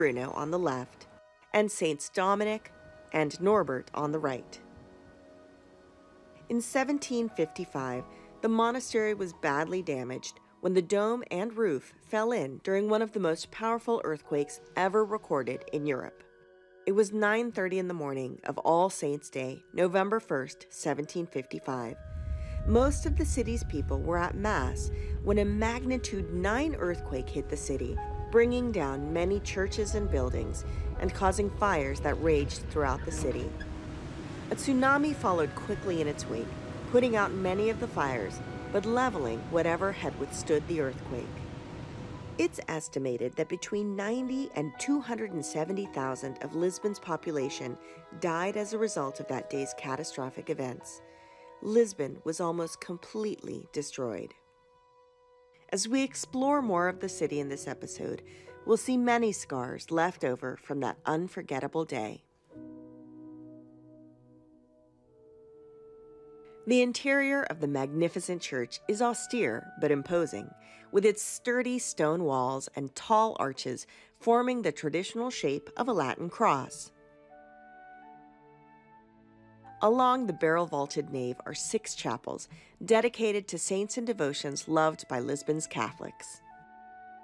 Bruno on the left, and Saints Dominic and Norbert on the right. In 1755, the monastery was badly damaged when the dome and roof fell in during one of the most powerful earthquakes ever recorded in Europe. It was 9:30 in the morning of All Saints' Day, November 1st, 1755. Most of the city's people were at Mass when a magnitude 9 earthquake hit the city, bringing down many churches and buildings and causing fires that raged throughout the city. A tsunami followed quickly in its wake, putting out many of the fires, but leveling whatever had withstood the earthquake. It's estimated that between 90 and 270,000 of Lisbon's population died as a result of that day's catastrophic events. Lisbon was almost completely destroyed. As we explore more of the city in this episode, we'll see many scars left over from that unforgettable day. The interior of the magnificent church is austere but imposing, with its sturdy stone walls and tall arches forming the traditional shape of a Latin cross. Along the barrel-vaulted nave are 6 chapels dedicated to saints and devotions loved by Lisbon's Catholics.